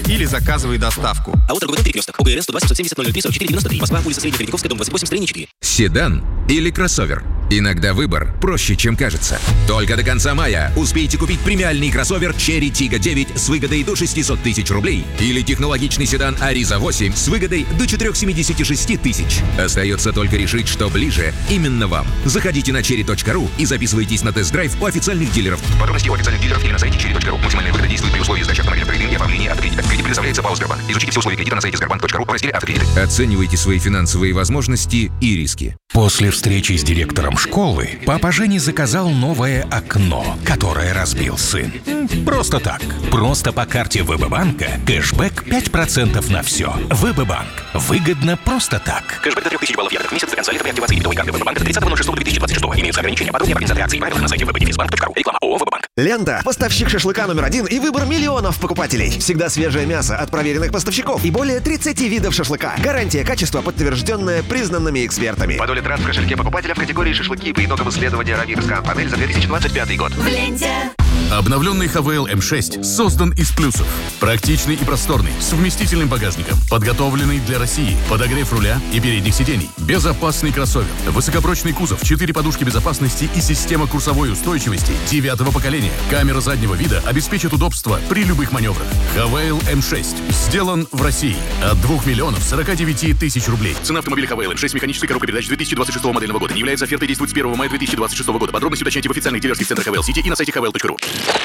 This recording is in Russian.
или заказывай доставку. АО «Торговый дом Перекресток». ОГРН 102-770-03-44-93. Москва, улица Средневековская, дом 28, строение 4. Седан или кроссовер? Иногда выбор проще, чем кажется. Только до конца мая успейте купить премиальный кроссовер Cherry Tiggo 9 с выгодой до 600 тысяч рублей или технологичный седан Ariza 8 с выгодой до 476 тысяч. Остается только решить, что ближе именно вам. Заходите на cherry.ru и записывайтесь на тест-драйв у официальных дилеров. Подробности у официальных дилеров или на сайте cherry.ru. Максимальная выгода действует при условии сдачи автомобиля в кредит и оформления автокредита. Кредит предоставляется ПАО «Сбербанк». Изучите все условия кредита на сайте sberbank.ru в разделе «Автокредиты». Оценивайте свои финансовые возможности и риски. После встречи с директором школы папа Женя заказал новое окно, которое разбил сын. Просто так. Просто по карте ВБ-банка кэшбэк 5% на все. ВБ-банк. Выгодно просто так. Кэшбэк до 3000 баллов в месяц до конца лета при активации дебетовой карты ВБ-банка до 30.06.2026. Имеются ограничения. Подробнее по организации акций. Правила на сайте www.bank.ru. Реклама ООО «ВБ-банк». Лента. Поставщик шашлыка номер 1 и выбор миллионов покупателей. Всегда свежее мясо от проверенных поставщиков и более 30 видов шашлыка. Гарантия качества, подтвержденная признанными экспертами. По доле трат в кошельке покупателя в категории шашлыки по итогам исследования Равирская панель за 2025 год. В ленте. Обновленный ХВЛ М6 создан из плюсов. Практичный и просторный, с вместительным багажником, подготовленный для России, подогрев руля и передних сидений, безопасный кроссовер, высокопрочный кузов, 4 подушки безопасности и система курсовой устойчивости 9-го поколения. Камера заднего вида обеспечит удобство при любых маневрах. ХВЛ М6 сделан в России от 2 миллионов 49 тысяч рублей. Цена автомобиля ХВЛ М6 с механической коробкой передач 2026 модельного года не является офертой, действует с 1 мая 2026 года. Подробности уточняйте в официальных дилерских центрах ХВЛ Сити и на сайте hvl.ru.